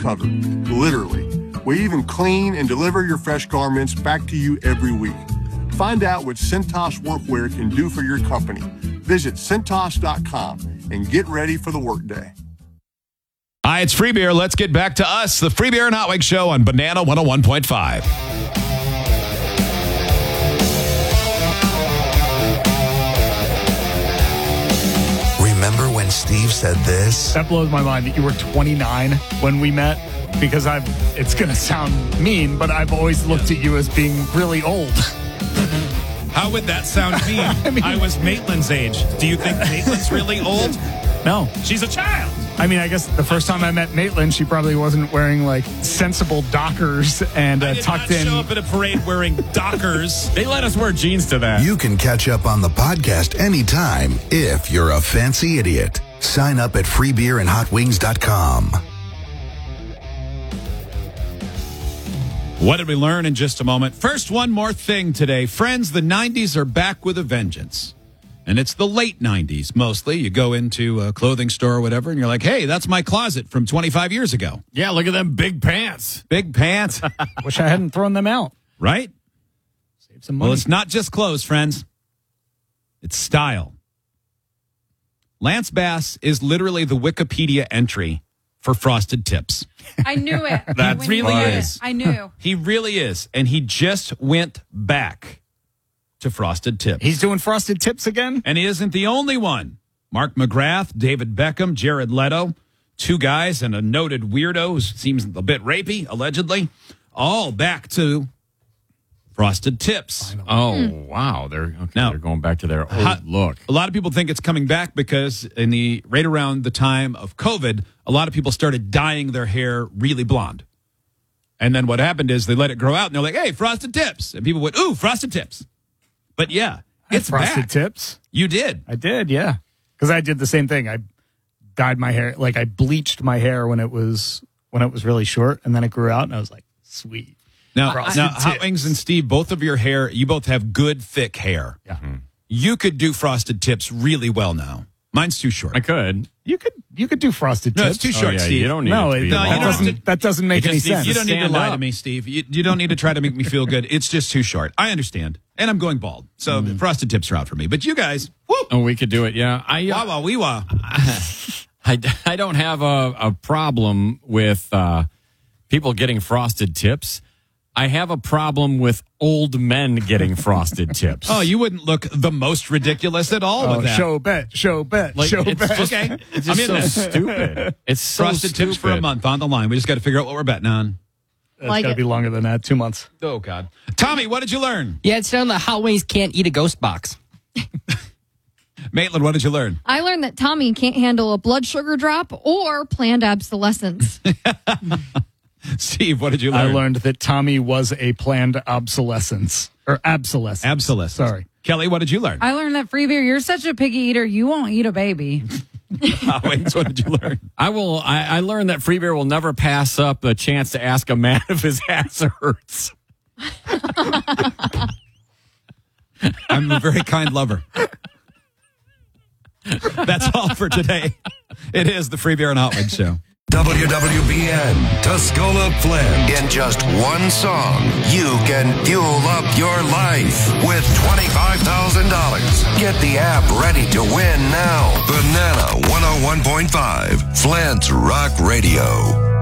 covered, literally. We even clean and deliver your fresh garments back to you every week. Find out what Cintas Workwear can do for your company. Visit Cintas.com and get ready for the workday. Hi, it's Free Beer. Let's get back to us, the Free Beer and Hot Wings Show on Banana 101.5. Remember when Steve said this? That blows my mind that you were 29 when we met, because it's going to sound mean, but I've always looked at you as being really old. How would that sound mean? I was Maitland's age. Do you think Maitland's really old? No. She's a child. I mean, I guess the first time I met Maitland, she probably wasn't wearing like sensible Dockers and tucked in. I did not show up at a parade wearing Dockers. They let us wear jeans to that. You can catch up on the podcast anytime if you're a fancy idiot. Sign up at freebeerandhotwings.com. What did we learn in just a moment? First, one more thing today. Friends, the 90s are back with a vengeance. And it's the late 90s, mostly. You go into a clothing store or whatever, and you're like, hey, that's my closet from 25 years ago. Yeah, look at them big pants. Big pants. Wish I hadn't thrown them out. Right? Save some money. Well, it's not just clothes, friends. It's style. Lance Bass is literally the Wikipedia entry for Frosted Tips. I knew it. That When you really said it, is. I knew. He really is. And he just went back to Frosted Tips. He's doing Frosted Tips again? And he isn't the only one. Mark McGrath, David Beckham, Jared Leto, two guys and a noted weirdo who seems a bit rapey, allegedly, all back to Frosted Tips. Oh, wow. They're going back to their old look. A lot of people think it's coming back because right around the time of COVID, a lot of people started dyeing their hair really blonde. And then what happened is they let it grow out and they're like, hey, Frosted Tips. And people went, ooh, Frosted Tips. But yeah, it's Frosted back. Tips. You did. I did, yeah. Because I did the same thing. I dyed my hair, like I bleached my hair when it was really short, and then it grew out, and I was like, sweet. Now, Frosted Hot Tips. Wings and Steve, both of your hair, you both have good, thick hair. Yeah. You could do Frosted Tips really well now. Mine's too short. I could. You could do Frosted No, Tips. it's too short, yeah, Steve. you don't need No, it to be No, you long. don't. that doesn't make any just needs sense. You don't need to Stand lie up. to me, Steve. You don't need to try to make me feel good. It's just too short. I understand. And I'm going bald. So Frosted Tips are out for me. But you guys, whoop, Oh, we could do it, yeah. wah, wah, wee, wah. I don't have a problem with people getting Frosted Tips. I have a problem with old men getting Frosted Tips. Oh, you wouldn't look the most ridiculous at all with that. Show bet. Like, show it's bet. just, Okay. It's I'm just in so there. stupid. It's so Frosted stupid. Tips for a month on the line. We just got to figure out what we're betting on. It's Like got to it. be longer than that. 2 months. Oh, God. Tommy, what did you learn? Yeah, it's down the Hot Wings can't eat a ghost box. Maitland, what did you learn? I learned that Tommy can't handle a blood sugar drop or planned obsolescence. Steve, what did you learn? I learned that Tommy was a planned obsolescence. Or obsolescence. Absolutely. Sorry. Kelly, what did you learn? I learned that Free Beer, you're such a picky eater, you won't eat a baby. Hot Wings, what did you learn? I learned that Free Beer will never pass up a chance to ask a man if his ass hurts. I'm a very kind lover. That's all for today. It is the Free Beer and Hot Wings Show. WWBN, Tuscola Flint. In just one song, you can fuel up your life with $25,000. Get the app ready to win now. Banana 101.5, Flint's Rock Radio.